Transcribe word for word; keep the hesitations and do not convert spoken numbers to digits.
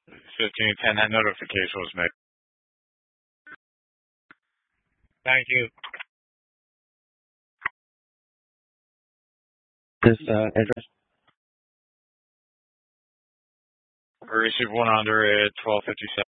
fifteen ten, that notification was made. Thank you. This uh, address. We received one hundred twelve fifty-seven.